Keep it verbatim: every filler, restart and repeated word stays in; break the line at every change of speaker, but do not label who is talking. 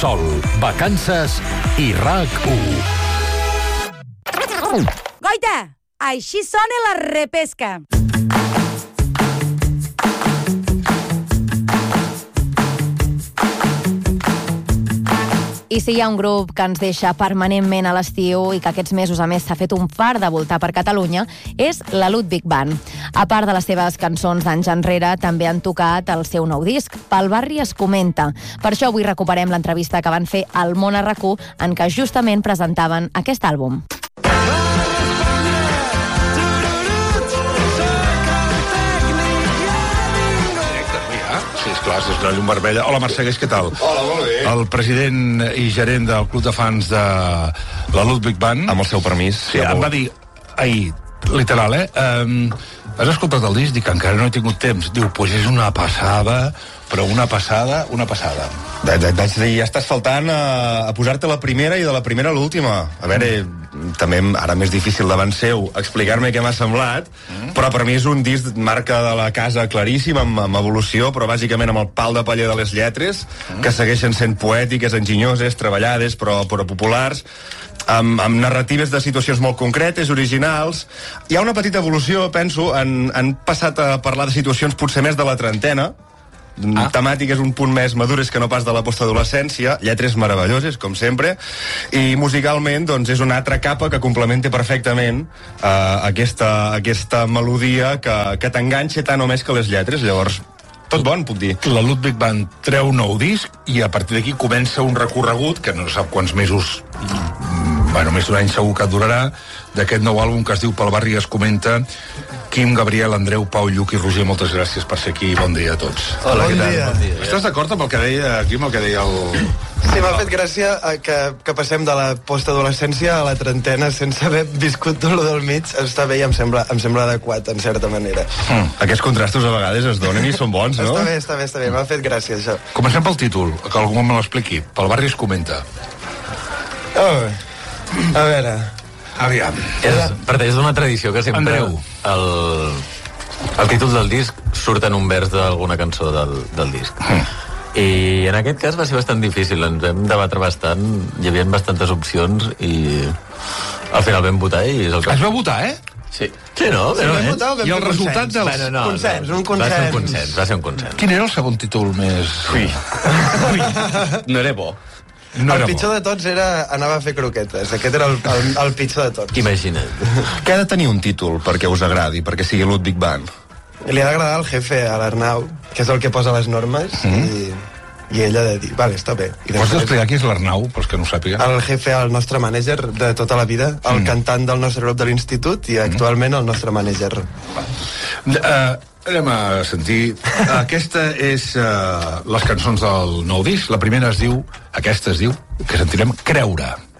Sol, vacances i RAC u.
Goita, així sona la repesca.
I si hi ha un grup que ens deixa permanentment a l'estiu i que aquests mesos, a més, s'ha fet un far de voltar per Catalunya, és la Ludwig Band. A part de les seves cançons d'anys enrere, també han tocat el seu nou disc, Pel barri es comenta. Per això avui recuperem l'entrevista que van fer al Món a RAC u, en què justament presentaven aquest àlbum.
Sí, esclar, és la llum vermella. Hola, Mercedes, què tal?
Hola, molt bé.
El president i gerent del club de fans de la Ludwig Band.
Amb el seu permís.
Sí, em va dir ahir, literal, eh? Um, has escoltat el disc? Dic, encara no he tingut temps. Diu, doncs pues és una passada, però una passada, una passada.
Vaig dir, ja estàs faltant a, a posar-te la primera i de la primera a l'última. A veure, també ara més difícil davant seu explicar-me què m'ha semblat, mm. però per mi és un disc marca de la casa claríssim, amb, amb evolució, però bàsicament amb el pal de paller de les lletres, mm. que segueixen sent poètiques, enginyoses, treballades, però, però populars, amb, amb narratives de situacions molt concretes, originals. Hi ha una petita evolució, penso, han, han passat a parlar de situacions potser més de la trentena, ah. temàtiques un punt més madures que no pas de la postadolescència, lletres meravelloses, com sempre, i musicalment doncs, és una altra capa que complementa perfectament eh, aquesta, aquesta melodia que, que t'enganxa tant o més que les lletres. Llavors, tot bon, puc dir.
La Ludwig Band treu nou disc i a partir d'aquí comença un recorregut que no sap quants mesos, bueno, més d'un any segur que durarà, d'aquest nou àlbum que es diu Pel barri es comenta. Quim, Gabriel, Andreu, Pau, Lluc i Roger, moltes gràcies per ser aquí. Bon dia a tots.
Hola, bon dia. Bon dia.
Estàs d'acord amb el que deia, Quim, el que deia el...
Sí, m'ha fet gràcia que, que passem de la postadolescència a la trentena sense haver viscut tot lo del mig. Està bé i em sembla, em sembla adequat, en certa manera.
Mm. Aquests contrastos a vegades es donen i són bons, no?
Està bé, està bé, està bé. M'ha fet gràcia, això.
Comencem pel títol, que algú me l'expliqui. Pel barri es comenta.
Oh, a veure...
Aviam.
És, parteix d'una tradició que sempre...
Andreu.
El, el títol del disc surt en un vers d'alguna cançó del, del disc. Mm. I en aquest cas va ser bastant difícil, ens vam debatre bastant, hi havia bastantes opcions i al final vam votar i és el que...
Es va votar, eh?
Sí. Sí, no?
Sí,
Però,
vam
eh?
votar o vam
I el
fer
resultat
consens?
dels...
Bueno, no,
consens,
no.
un consens.
Va ser un consens, va ser un consens.
Quin era el segon títol més...
Ui.
No era bo.
No
el
era
pitjor
bo.
de tots era anava a fer croquetes. Aquest era el, el, el pitjor de tots.
Imagina't.
Què ha de tenir un títol perquè us agradi, perquè sigui Ludwig Band?
Li ha d'agradar al jefe, a l'Arnau, que és el que posa les normes, mm. i, i ell ha de dir, vale, està bé. I
Pots explicar qui és l'Arnau, pels que no ho sàpiga?
El jefe, el nostre mànager de tota la vida, el mm. cantant del nostre grup de l'institut i actualment el nostre mànager.
Uh, anem a sentir. Aquesta és uh, les cançons del nou disc. La primera es diu, aquesta es diu, que sentirem Creure.